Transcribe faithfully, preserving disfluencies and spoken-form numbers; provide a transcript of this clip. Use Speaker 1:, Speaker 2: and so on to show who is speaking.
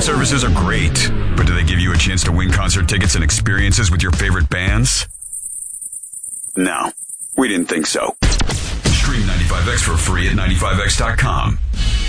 Speaker 1: services are great, but do they give you a chance to win concert tickets and experiences with your favorite bands? No, we didn't think so. Stream ninety-five X for free at ninety-five X dot com.